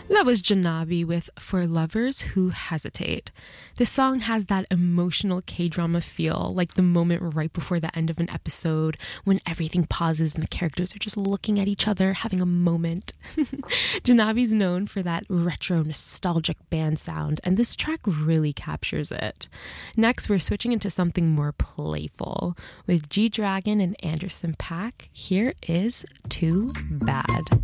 That was Janabi with For Lovers Who Hesitate. This song has that emotional K-drama feel, like the moment right before the end of an episode when everything pauses and the characters are just looking at each other, having a moment. Janabi's known for that retro nostalgic band sound, and this track really captures it. Next, we're switching into something more playful. With G-Dragon and Anderson .Paak, here is Too Bad.